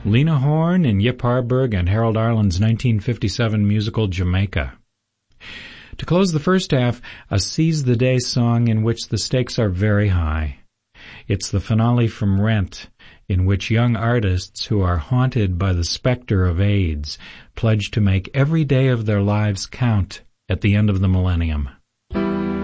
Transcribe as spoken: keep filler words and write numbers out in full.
Lena Horne in Yip Harburg and Harold Arlen's nineteen fifty-seven musical Jamaica. To close the first half, a Seize the Day song in which the stakes are very high. It's the finale from Rent, in which young artists who are haunted by the specter of AIDS pledge to make every day of their lives count at the end of the millennium.